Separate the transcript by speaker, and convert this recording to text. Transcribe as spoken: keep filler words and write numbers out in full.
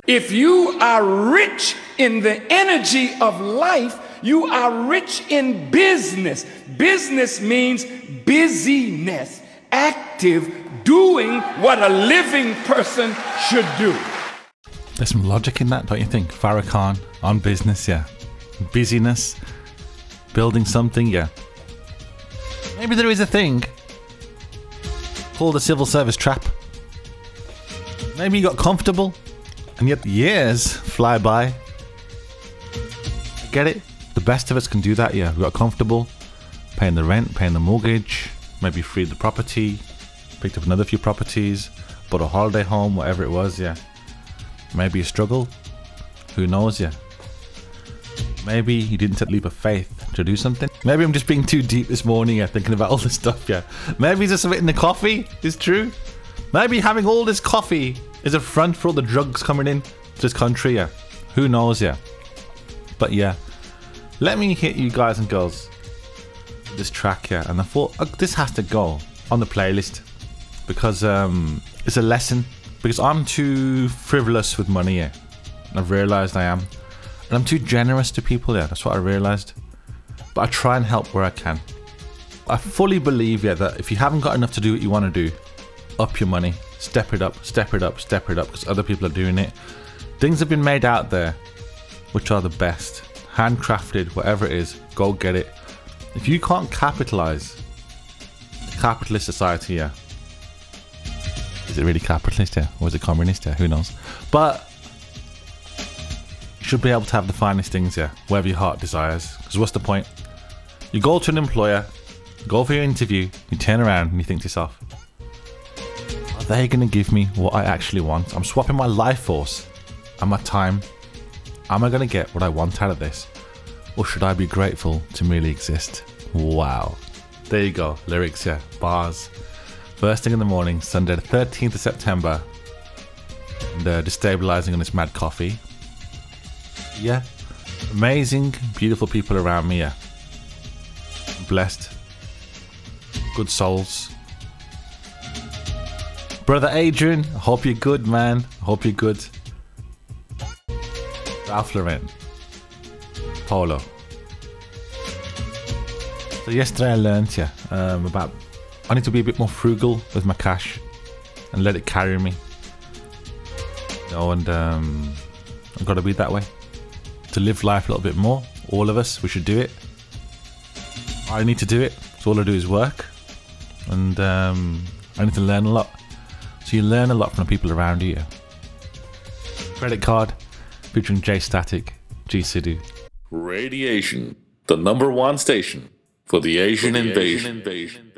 Speaker 1: If you are rich in the energy of life, you are rich in business. Business means busyness, active, doing what a living person should do.
Speaker 2: There's some logic in that, don't you think? Farrakhan on business, yeah. Busyness, building something, yeah. Maybe there is a thing called the civil service trap. Maybe you got comfortable and yet years fly by. I get it. The best of us can do that, yeah. We got comfortable, paying the rent, paying the mortgage, maybe freed the property, picked up another few properties, bought a holiday home, whatever it was, yeah. Maybe you struggled. Who knows, yeah. Maybe you didn't take the leap of faith to do something. Maybe I'm just being too deep this morning, yeah, thinking about all this stuff, yeah. Maybe there's something in the coffee is true. Maybe having all this coffee is a front for all the drugs coming in to this country, yeah. Who knows, yeah. But yeah, let me hit you guys and girls with this track, yeah. And I thought, oh, this has to go on the playlist because um, it's a lesson. Because I'm too frivolous with money, yeah. And I've realised I am. And I'm too generous to people, yeah. That's what I realised. But I try and help where I can. I fully believe, yeah, that if you haven't got enough to do what you want to do, up your money. Step it up, step it up, step it up. Because other people are doing it. Things have been made out there, which are the best. Handcrafted, whatever it is, go get it. If you can't capitalise capitalist society, yeah. Is it really capitalist, yeah? Or is it communist, yeah? Who knows? But you should be able to have the finest things, yeah, wherever your heart desires. Because what's the point? You go to an employer, go for your interview, you turn around and you think to yourself, are they going to give me what I actually want? I'm swapping my life force and my time. Am I going to get what I want out of this? Or should I be grateful to merely exist? Wow. There you go. Lyrics, yeah. Bars. First thing in the morning, Sunday the thirteenth of September. And uh, destabilizing on this mad coffee. Yeah. Amazing, beautiful people around me, yeah. Blessed. Good souls. Brother Adrian, I hope you're good, man. I hope you're good. Ralph Lauren. Polo. So yesterday I learned, yeah, um, about I need to be a bit more frugal with my cash and let it carry me. You know, and um, I've got to be that way. To live life a little bit more. All of us, we should do it. I need to do it. So all I do is work. And um, I need to learn a lot. So you learn a lot from the people around you. Credit Card, featuring J Static, G Sidhu.
Speaker 3: Radiation, the number one station for the Asian, for the
Speaker 4: Asian
Speaker 3: invasion.
Speaker 4: invasion.